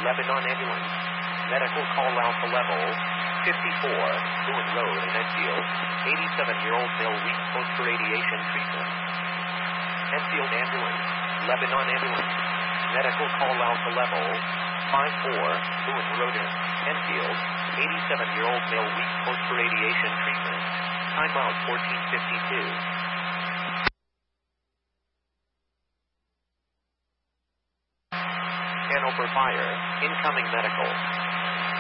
Lebanon ambulance. Medical call out to level 54, Lewin Road in Enfield. 87-year-old male weak post-radiation treatment. Enfield ambulance. Lebanon ambulance. Medical call out to level 54, Lewin Road in Enfield. 87-year-old male weak post-radiation treatment. Time out 1452. Hanover Fire, incoming medical.